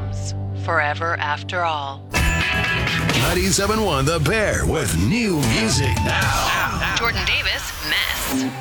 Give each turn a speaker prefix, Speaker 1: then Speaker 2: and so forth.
Speaker 1: Jones, Forever After All.
Speaker 2: 97.1 The Bear with new music now.
Speaker 1: Jordan Davis, Mess.